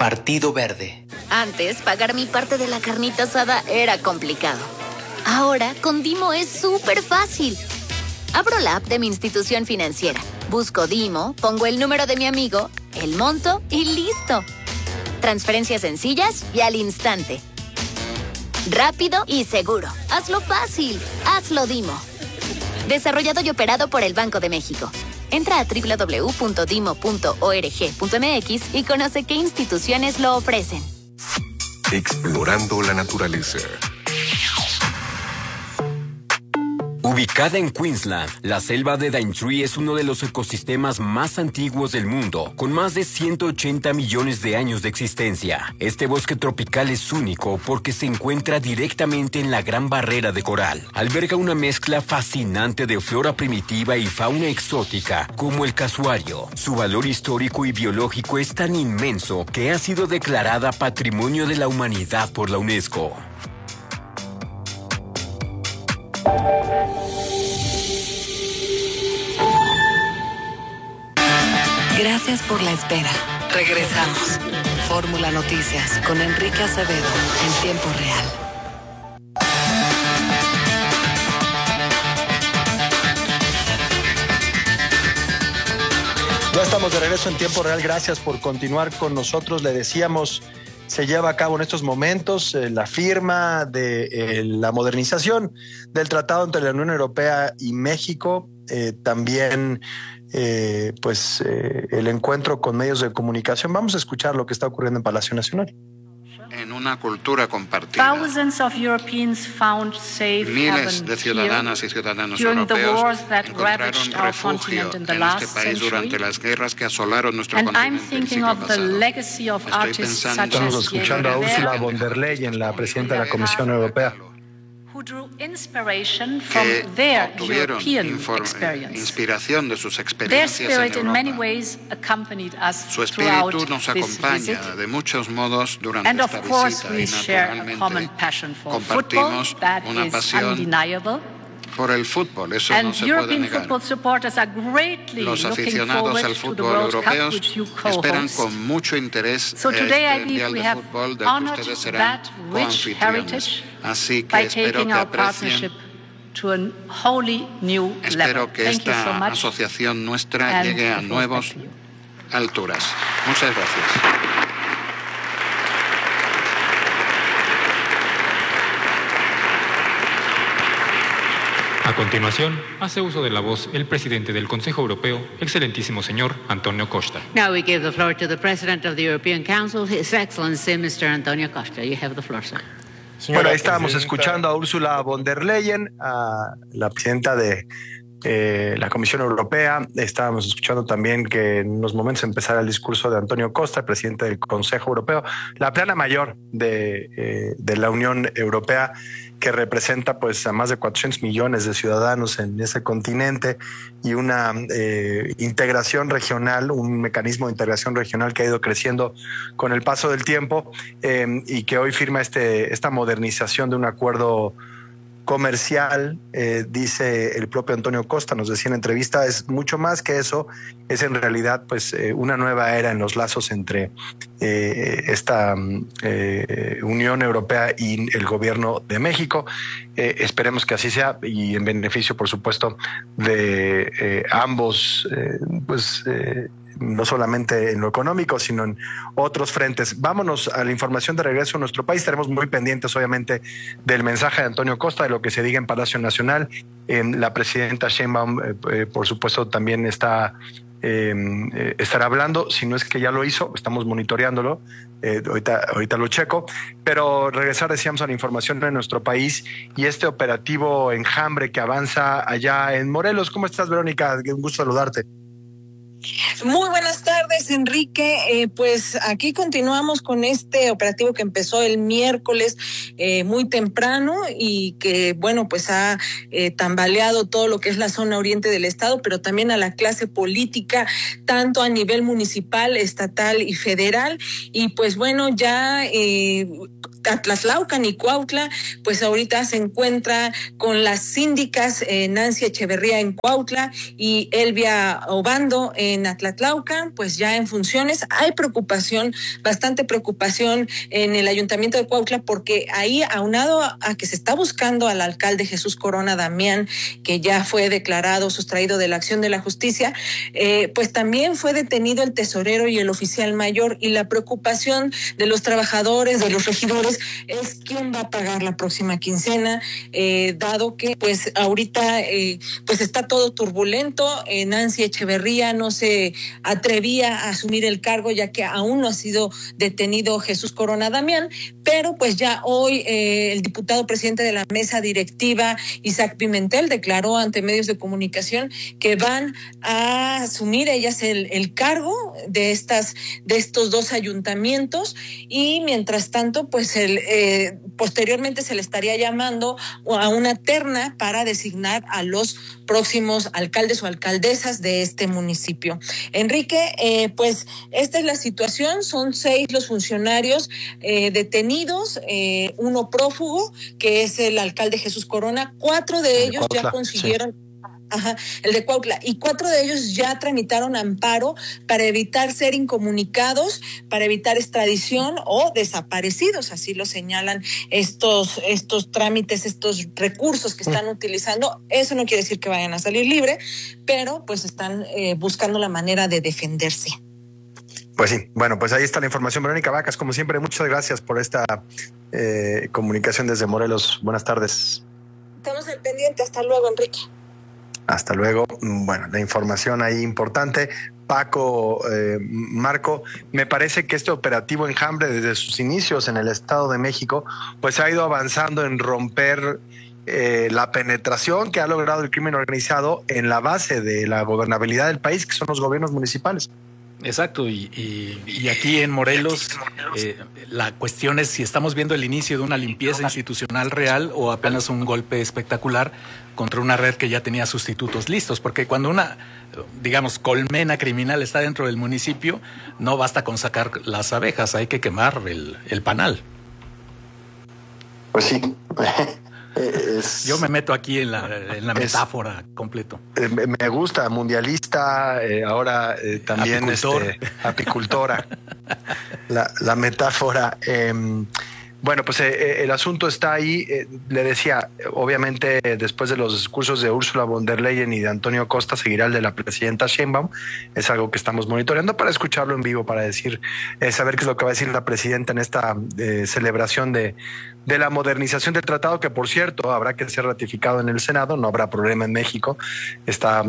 Partido Verde. Antes, pagar mi parte de la carnita asada era complicado. Ahora, con Dimo es súper fácil. Abro la app de mi institución financiera, busco Dimo, pongo el número de mi amigo, el monto y listo. Transferencias sencillas y al instante. Rápido y seguro. Hazlo fácil. Hazlo Dimo. Desarrollado y operado por el Banco de México. Entra a www.dimo.org.mx y conoce qué instituciones lo ofrecen. Explorando la naturaleza. Ubicada en Queensland, la selva de Daintree es uno de los ecosistemas más antiguos del mundo, con más de 180 millones de años de existencia. Este bosque tropical es único porque se encuentra directamente en la Gran Barrera de Coral. Alberga una mezcla fascinante de flora primitiva y fauna exótica, como el casuario. Su valor histórico y biológico es tan inmenso que ha sido declarada Patrimonio de la Humanidad por la UNESCO. Gracias por la espera. Regresamos. Fórmula Noticias con Enrique Acevedo en tiempo real. Ya estamos de regreso en tiempo real. Gracias por continuar con nosotros. Le decíamos, se lleva a cabo en estos momentos la firma de la modernización del tratado entre la Unión Europea y México. También el encuentro con medios de comunicación. Vamos a escuchar lo que está ocurriendo en Palacio Nacional. En una cultura compartida, miles de ciudadanas y ciudadanos europeos encontraron refugio en este país durante las guerras que asolaron nuestro continente en el siglo pasado. Estoy pensando... Estamos escuchando a Ursula von der Leyen, la presidenta de la Comisión Europea, que obtuvieron inspiración de sus experiencias en Europa. Su espíritu nos acompaña de muchos modos durante esta visita y naturalmente compartimos una pasión por el fútbol, eso no se puede negar. Los aficionados al fútbol europeos esperan con mucho interés este Mundial de Fútbol del que ustedes serán coanfitriones. Así que espero que aprecien. Espero que esta asociación nuestra llegue a nuevas alturas. Muchas gracias. A continuación, hace uso de la voz el presidente del Consejo Europeo, excelentísimo señor Antonio Costa. Now we give the floor to the President of the European Council, His Excellency Mr. Antonio Costa. You have the floor, sir. Bueno, ahí estábamos escuchando a Ursula von der Leyen, a la presidenta de la Comisión Europea. Estábamos escuchando también que en unos momentos empezará el discurso de Antonio Costa, presidente del Consejo Europeo, la plana mayor de la Unión Europea, que representa pues a más de 400 millones de ciudadanos en ese continente y una integración regional, un mecanismo de integración regional que ha ido creciendo con el paso del tiempo y que hoy firma esta modernización de un acuerdo comercial, dice el propio Antonio Costa, nos decía en entrevista, es mucho más que eso, es en realidad pues una nueva era en los lazos entre esta Unión Europea y el gobierno de México. Esperemos que así sea y en beneficio, por supuesto, de ambos, no solamente en lo económico, sino en otros frentes. Vámonos a la información de regreso a nuestro país. Estaremos muy pendientes, obviamente, del mensaje de Antonio Costa, de lo que se diga en Palacio Nacional. La presidenta Sheinbaum, por supuesto, también estará hablando. Si no es que ya lo hizo, estamos monitoreándolo. Ahorita lo checo. Pero regresar, decíamos, a la información de nuestro país y este operativo Enjambre que avanza allá en Morelos. ¿Cómo estás, Verónica? Un gusto saludarte. Muy buenas tardes, Enrique. Pues aquí continuamos con este operativo que empezó el miércoles muy temprano y que, bueno, pues ha tambaleado todo lo que es la zona oriente del estado, pero también a la clase política, tanto a nivel municipal, estatal y federal. Y pues bueno, ya Atlatlaucan y Cuautla, pues ahorita se encuentra con las síndicas Nancy Echeverría en Cuautla y Elvia Obando en Atlatlaucan, pues ya en funciones. Hay preocupación, bastante preocupación en el ayuntamiento de Cuautla, porque ahí, aunado a que se está buscando al alcalde Jesús Corona Damián, que ya fue declarado sustraído de la acción de la justicia, pues también fue detenido el tesorero y el oficial mayor, y la preocupación de los trabajadores, de los regidores, es quién va a pagar la próxima quincena, dado que pues ahorita pues está todo turbulento. Nancy Echeverría no se atrevía a asumir el cargo, ya que aún no ha sido detenido Jesús Corona Damián, pero pues ya hoy el diputado presidente de la mesa directiva, Isaac Pimentel, declaró ante medios de comunicación que van a asumir ellas el cargo de estos dos ayuntamientos, y mientras tanto pues posteriormente se le estaría llamando a una terna para designar a los próximos alcaldes o alcaldesas de este municipio. Enrique, pues esta es la situación. Son 6 los funcionarios detenidos, uno prófugo, que es el alcalde Jesús Corona. 4 de ellos ya consiguieron... Sí. Ajá, el de Cuautla, y 4 de ellos ya tramitaron amparo para evitar ser incomunicados, para evitar extradición o desaparecidos, así lo señalan estos trámites, estos recursos que están utilizando. Eso no quiere decir que vayan a salir libre, pero pues están buscando la manera de defenderse. Pues sí, bueno, pues ahí está la información. Verónica Vacas, como siempre, muchas gracias por esta comunicación desde Morelos. Buenas tardes. Estamos al pendiente. Hasta luego, Enrique. Hasta luego. Bueno, la información ahí importante. Paco, Marco, me parece que este operativo Enjambre, desde sus inicios en el Estado de México, pues ha ido avanzando en romper la penetración que ha logrado el crimen organizado en la base de la gobernabilidad del país, que son los gobiernos municipales. Exacto, y aquí en Morelos la cuestión es si estamos viendo el inicio de una limpieza institucional real o apenas un golpe espectacular contra una red que ya tenía sustitutos listos, porque cuando una, digamos, colmena criminal está dentro del municipio, no basta con sacar las abejas, hay que quemar el panal. Pues sí. Yo me meto aquí en la metáfora completo. Me gusta, mundialista, ahora también apicultora. La metáfora. Bueno, pues el asunto está ahí. Le decía, obviamente, después de los discursos de Ursula von der Leyen y de Antonio Costa, seguirá el de la presidenta Sheinbaum. Es algo que estamos monitoreando para escucharlo en vivo, para saber qué es lo que va a decir la presidenta en esta celebración de la modernización del tratado, que por cierto habrá que ser ratificado en el Senado. No habrá problema en México. Está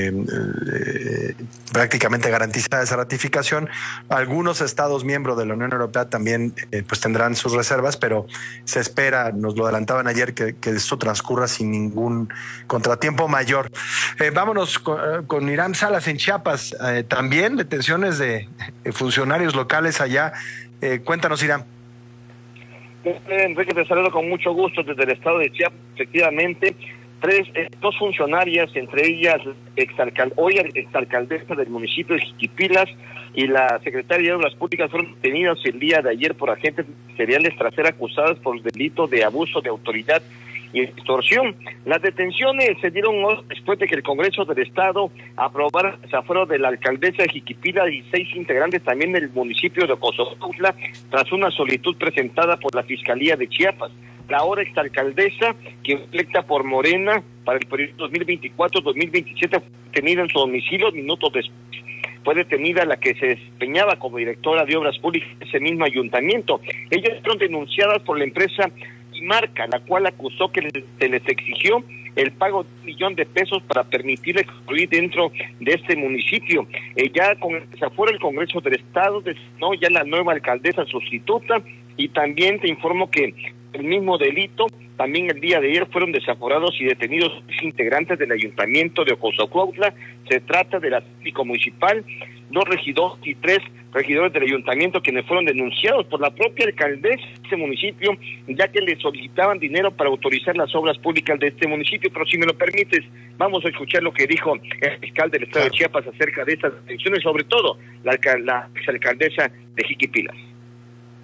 prácticamente garantizada esa ratificación. Algunos estados miembros de la Unión Europea también pues tendrán sus reservas, pero se espera, nos lo adelantaban ayer, que esto transcurra sin ningún contratiempo mayor. Vámonos con Irán Salas en Chiapas. También detenciones de funcionarios locales allá. Cuéntanos, Irán. Enrique, te saludo con mucho gusto desde el estado de Chiapas. Efectivamente, 2 funcionarias, entre ellas hoy exalcaldesa del municipio de Jiquipilas y la secretaria de Obras Públicas, fueron detenidas el día de ayer por agentes ministeriales tras ser acusadas por delito de abuso de autoridad y extorsión. Las detenciones se dieron después de que el Congreso del Estado aprobara el desafuero de la alcaldesa de Jiquipila y 6 integrantes también del municipio de Ocosocuautla, tras una solicitud presentada por la Fiscalía de Chiapas. La ahora exalcaldesa, que fue electa por Morena para el periodo 2024-2027, fue detenida en su domicilio minutos después. Fue detenida la que se desempeñaba como directora de Obras Públicas de ese mismo ayuntamiento. Ellas fueron denunciadas por la empresa Marca, la cual acusó que se les exigió el pago de $1 millón para permitirle construir dentro de este municipio. Ya con el desafuero del Congreso del Estado designó ya la nueva alcaldesa sustituta, y también te informo que el mismo delito, también el día de ayer fueron desaforados y detenidos 6 integrantes del ayuntamiento de Ocosocuautla. Se trata de la síndico municipal, 2 regidores y 3 regidores del ayuntamiento, quienes fueron denunciados por la propia alcaldesa de este municipio, ya que le solicitaban dinero para autorizar las obras públicas de este municipio. Pero si me lo permites, vamos a escuchar lo que dijo el fiscal del estado de Chiapas acerca de estas detenciones, sobre todo la exalcaldesa de Jiquipilas.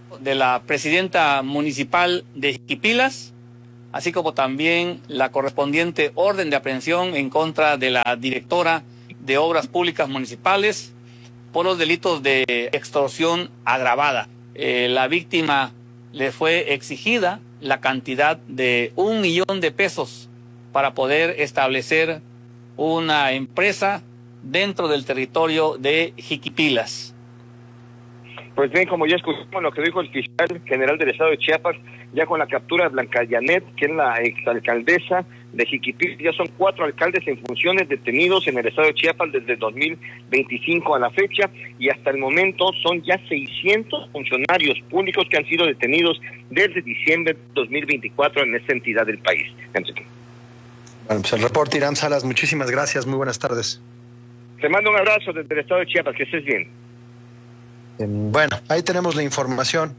de la presidenta municipal de Jiquipilas, así como también la correspondiente orden de aprehensión en contra de la directora de Obras Públicas Municipales por los delitos de extorsión agravada. La víctima le fue exigida la cantidad de 1 millón de pesos para poder establecer una empresa dentro del territorio de Jiquipilas. Pues bien, como ya escuchamos lo que dijo el fiscal general del estado de Chiapas, ya con la captura de Blanca Janet, que es la exalcaldesa de Jiquipilas, ya son 4 alcaldes en funciones detenidos en el estado de Chiapas desde 2025 a la fecha, y hasta el momento son ya 600 funcionarios públicos que han sido detenidos desde diciembre de 2024 en esta entidad del país. Enrique. Bueno, pues el reporte, Irán Salas, muchísimas gracias, muy buenas tardes. Te mando un abrazo desde el estado de Chiapas, que estés bien. Bueno, ahí tenemos la información.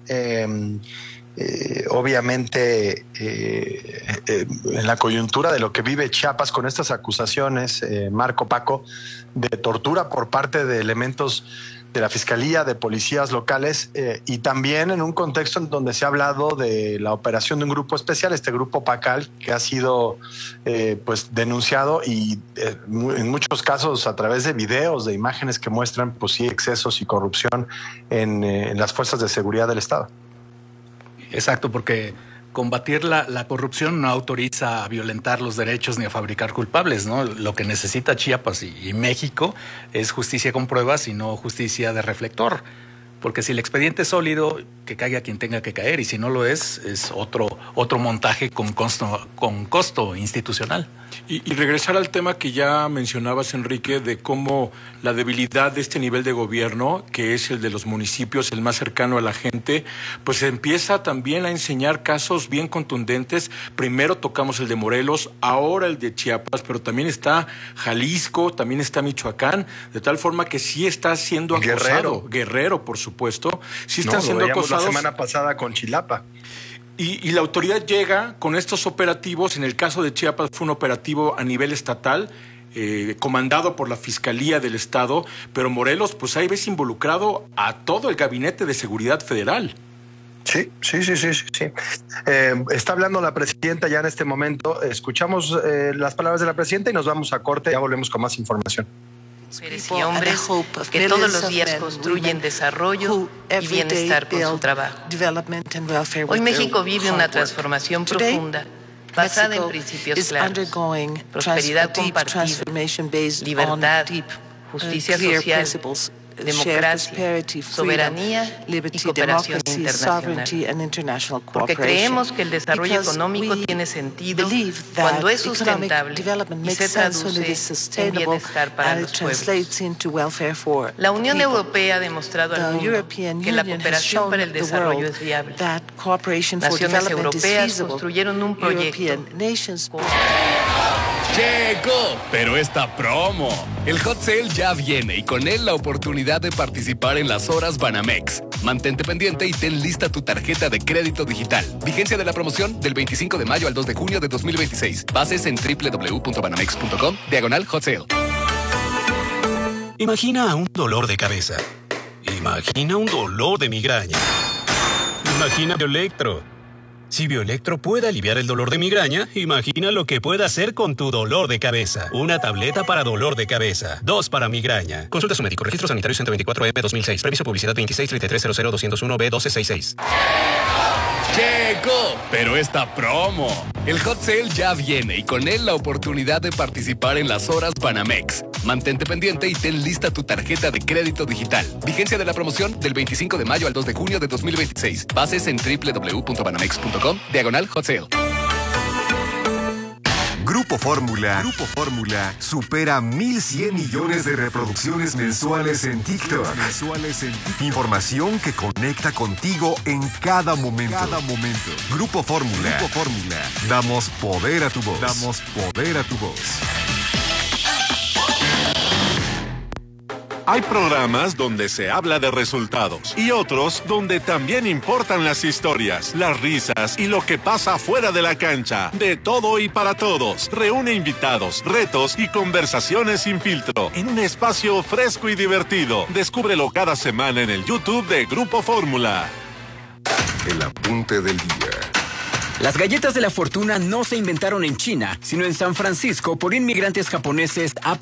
Obviamente, en la coyuntura de lo que vive Chiapas con estas acusaciones, Marco, Paco, de tortura por parte de elementos de la Fiscalía, de policías locales, y también en un contexto en donde se ha hablado de la operación de un grupo especial, este grupo Pacal, que ha sido pues denunciado y en muchos casos a través de videos, de imágenes que muestran pues sí excesos y corrupción en las fuerzas de seguridad del Estado. Exacto, porque combatir la corrupción no autoriza a violentar los derechos ni a fabricar culpables, ¿no? Lo que necesita Chiapas y México es justicia con pruebas y no justicia de reflector. Porque si el expediente es sólido, que caiga quien tenga que caer, y si no lo es otro montaje con costo institucional. Y regresar al tema que ya mencionabas, Enrique, de cómo la debilidad de este nivel de gobierno, que es el de los municipios, el más cercano a la gente, pues empieza también a enseñar casos bien contundentes. Primero tocamos el de Morelos, ahora el de Chiapas, pero también está Jalisco, también está Michoacán, de tal forma que sí está siendo acosado. Guerrero, por supuesto. Sí están siendo acosados. La semana pasada con Chilapa. Y la autoridad llega con estos operativos. En el caso de Chiapas fue un operativo a nivel estatal, comandado por la Fiscalía del Estado, pero Morelos, pues ahí ves involucrado a todo el Gabinete de Seguridad Federal. Sí. Está hablando la presidenta ya en este momento. Escuchamos las palabras de la presidenta y nos vamos a corte. Ya volvemos con más información. Mujeres y hombres que todos los días construyen desarrollo y bienestar con su trabajo. Hoy México vive una transformación profunda basada en principios claros: prosperidad compartida, libertad, justicia social, democracia, soberanía y cooperación internacional. Porque creemos que el desarrollo económico tiene sentido cuando es sustentable y se traduce en bienestar para los pueblos. La Unión Europea ha demostrado al mundo que la cooperación para el desarrollo es viable. Naciones europeas construyeron un proyecto. Llegó, pero esta promo. El Hot Sale ya viene y con él la oportunidad de participar en las horas Banamex. Mantente pendiente y ten lista tu tarjeta de crédito digital. Vigencia de la promoción del 25 de mayo al 2 de junio de 2026. Bases en www.banamex.com/Hot Sale. Imagina un dolor de cabeza. Imagina un dolor de migraña. Imagina Bioelectro. Si Bioelectro puede aliviar el dolor de migraña, imagina lo que puede hacer con tu dolor de cabeza. Una tableta para dolor de cabeza. 2 para migraña. Consulta a su médico. Registro sanitario 124M 2006. Previso publicidad 2633000201B1266. Llegó, pero esta promo. El Hot Sale ya viene y con él la oportunidad de participar en las horas Banamex. Mantente pendiente y ten lista tu tarjeta de crédito digital. Vigencia de la promoción del 25 de mayo al 2 de junio de 2026. Bases en www.banamex.com/Hot Sale. Grupo Fórmula supera 1,100 millones de reproducciones mensuales en TikTok. Información que conecta contigo en cada momento. Grupo Fórmula. Damos poder a tu voz. Hay programas donde se habla de resultados y otros donde también importan las historias, las risas y lo que pasa fuera de la cancha. De todo y para todos. Reúne invitados, retos y conversaciones sin filtro en un espacio fresco y divertido. Descúbrelo cada semana en el YouTube de Grupo Fórmula. el apunte del día. Las galletas de la fortuna no se inventaron en China, sino en San Francisco por inmigrantes japoneses